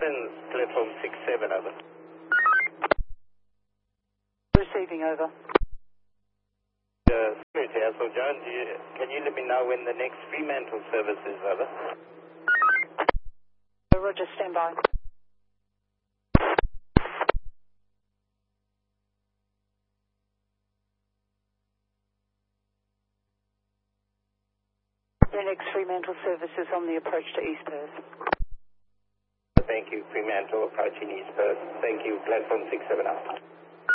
Athens, platform 67, over. Receiving, over. Spirit here, so Jones, can you let me know when the next Fremantle service is, over? Roger, stand by. The next Fremantle service is on the approach to East Perth. Thank you, Fremantle approaching East Perth. Thank you, platform 67 out.